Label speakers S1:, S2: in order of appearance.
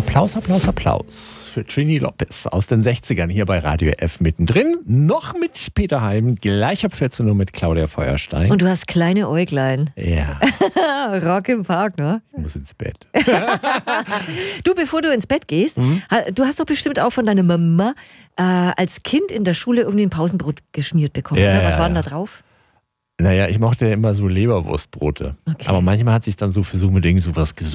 S1: Applaus, Applaus, Applaus für Trini Lopez aus den 60ern hier bei Radio F mittendrin. Noch mit Peter Heim, gleich ab 14 Uhr mit Claudia Feuerstein.
S2: Und du hast kleine Äuglein.
S1: Ja.
S2: Rock im Park, ne?
S1: Ich muss ins Bett.
S2: Du, bevor du ins Bett gehst, du hast doch bestimmt auch von deiner Mama als Kind in der Schule irgendwie ein Pausenbrot geschmiert bekommen,
S1: Ja,
S2: oder? Was
S1: ja,
S2: war denn
S1: ja.
S2: da drauf?
S1: Naja, ich mochte ja immer so Leberwurstbrote.
S2: Okay.
S1: Aber manchmal hat sich dann so für so unbedingt sowas